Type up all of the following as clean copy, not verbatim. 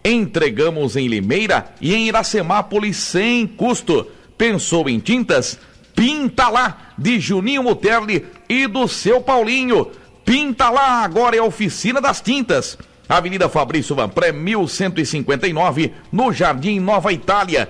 Entregamos em Limeira e em Iracemápolis sem custo. Pensou em tintas? Pinta Lá, de Juninho Muterli e do seu Paulinho. Pinta Lá, agora é a oficina das tintas. Avenida Fabrício Vanpré, 1159, no Jardim Nova Itália.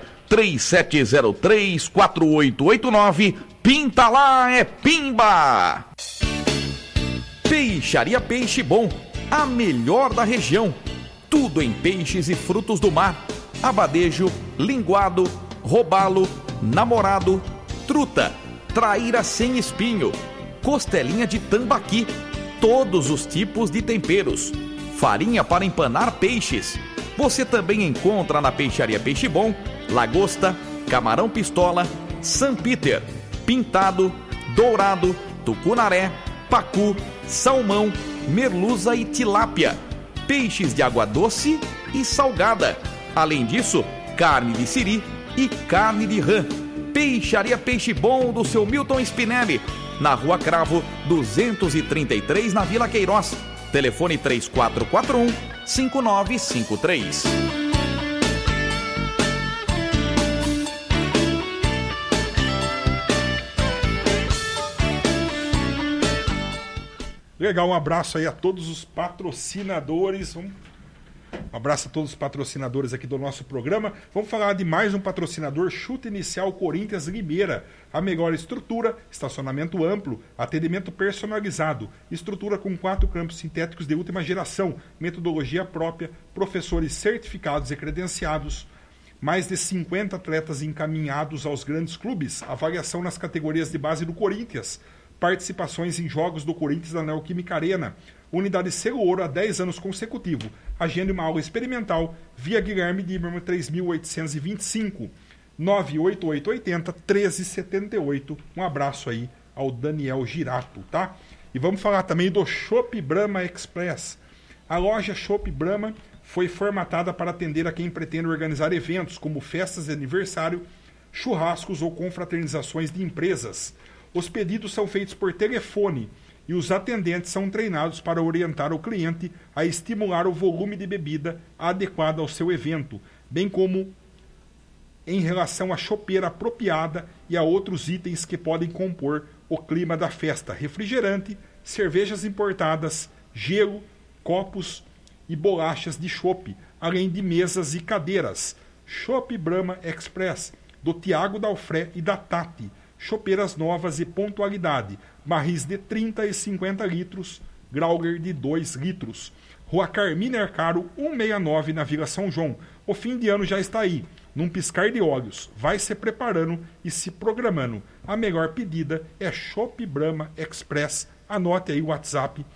3703-4889. Pinta Lá é Pimba! Peixaria Peixe Bom, a melhor da região. Tudo em peixes e frutos do mar. Abadejo, linguado, robalo, namorado, truta, traíra sem espinho, costelinha de tambaqui, todos os tipos de temperos, farinha para empanar peixes. Você também encontra na Peixaria Peixe Bom lagosta, camarão pistola, San Peter, pintado, dourado, tucunaré, pacu, salmão, merluza e tilápia, peixes de água doce e salgada. Além disso, carne de siri e carne de rã. Peixaria Peixe Bom do seu Milton Spinelli, na Rua Cravo 233, na Vila Queiroz. Telefone 3441-5953. Legal, um abraço aí a todos os patrocinadores. Um abraço a todos os patrocinadores aqui do nosso programa. Vamos falar de mais um patrocinador, Chute Inicial Corinthians Limeira. A melhor estrutura, estacionamento amplo, atendimento personalizado, estrutura com 4 campos sintéticos de última geração, metodologia própria, professores certificados e credenciados, mais de 50 atletas encaminhados aos grandes clubes, avaliação nas categorias de base do Corinthians, participações em jogos do Corinthians na Neoquímica Arena, unidade Selo Ouro há 10 anos consecutivo. Agende uma aula experimental via Guilherme Dimerman 3825 98880 1378. Um abraço aí ao Daniel Girato, tá? E vamos falar também do Chopp Brahma Express. A loja Chopp Brahma foi formatada para atender a quem pretende organizar eventos como festas de aniversário, churrascos ou confraternizações de empresas. Os pedidos são feitos por telefone e os atendentes são treinados para orientar o cliente a estimular o volume de bebida adequado ao seu evento, bem como em relação à chopeira apropriada e a outros itens que podem compor o clima da festa: refrigerante, cervejas importadas, gelo, copos e bolachas de chopp, além de mesas e cadeiras. Chopp Brahma Express, do Tiago Dalfré e da Tati. Chopeiras novas e pontualidade, barris de 30 e 50 litros, growler de 2 litros. Rua Carmine Arcaro, 169, na Vila São João. O fim de ano já está aí, num piscar de olhos. Vai se preparando e se programando. A melhor pedida é Chopp Brahma Express. Anote aí o WhatsApp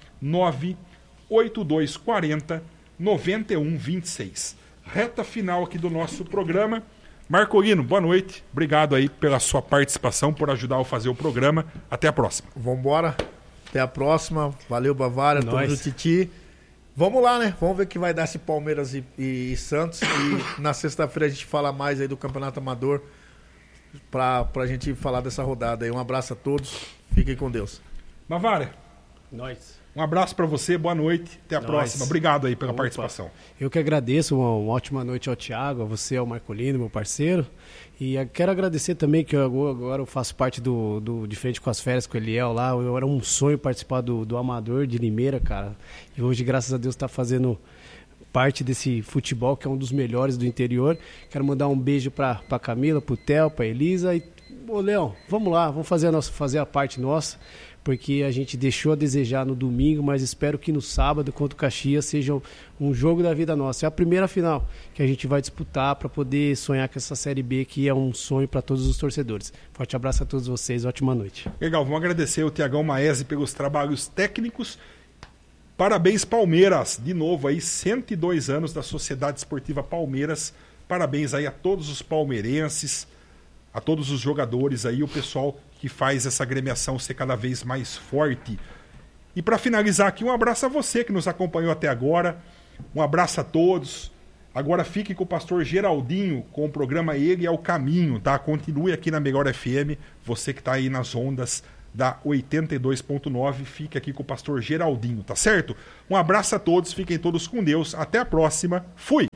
98240 9126. Reta final aqui do nosso programa. Marcolino, boa noite. Obrigado aí pela sua participação, por ajudar a fazer o programa. Até a próxima. Vambora. Até a próxima. Valeu, Bavária. Tamo no Titi. Vamos lá, né? Vamos ver o que vai dar esse Palmeiras e Santos. E na sexta-feira a gente fala mais aí do Campeonato Amador pra gente falar dessa rodada aí. Um abraço a todos. Fiquem com Deus. Bavária. Um abraço para você, boa noite, até a próxima. Obrigado aí pela participação. Eu que agradeço, uma ótima noite ao Thiago, a você, ao Marcolino, meu parceiro. E quero agradecer também que agora eu faço parte do De Frente com as Férias com o Eliel lá. Eu era um sonho participar do Amador de Limeira, cara. E hoje, graças a Deus, está fazendo parte desse futebol que é um dos melhores do interior. Quero mandar um beijo para Camila, para o Theo, para Elisa. E, Leão, vamos lá, vamos fazer a parte nossa. Porque a gente deixou a desejar no domingo, mas espero que no sábado contra o Caxias seja um jogo da vida nossa. É a primeira final que a gente vai disputar para poder sonhar com essa Série B, que é um sonho para todos os torcedores. Forte abraço a todos vocês, ótima noite. Legal, vamos agradecer o Tiagão Maese pelos trabalhos técnicos. Parabéns, Palmeiras, de novo aí, 102 anos da Sociedade Esportiva Palmeiras. Parabéns aí a todos os palmeirenses, a todos os jogadores aí, o pessoal que faz essa agremiação ser cada vez mais forte. E para finalizar aqui, um abraço a você que nos acompanhou até agora. Um abraço a todos. Agora fique com o pastor Geraldinho com o programa Ele é o Caminho, tá? Continue aqui na Melhor FM, você que está aí nas ondas da 82.9, fique aqui com o pastor Geraldinho, tá certo? Um abraço a todos, fiquem todos com Deus. Até a próxima. Fui!